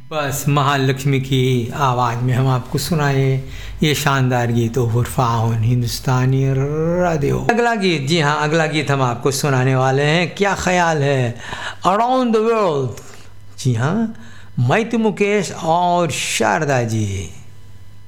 बस महालक्ष्मी की आवाज़ में हम आपको सुनाए ये शानदार गीत ओवर फाउन हिंदुस्तानी रेडियो। अगला गीत, जी हाँ, अगला गीत हम आपको सुनाने वाले हैं, क्या ख्याल है, अराउंड द वर्ल्ड। जी हाँ, मैं तो मुकेश और शारदा जी।